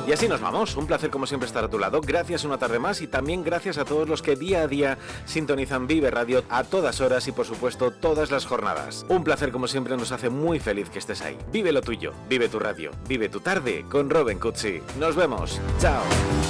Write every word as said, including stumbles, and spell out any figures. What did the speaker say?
Y así nos vamos, un placer como siempre estar a tu lado, gracias una tarde más y también gracias a todos los que día a día sintonizan Vive Radio a todas horas y por supuesto todas las jornadas. Un placer como siempre, nos hace muy feliz que estés ahí. Vive lo tuyo, vive tu radio, vive tu tarde con Robin Cutsi. Nos vemos, chao.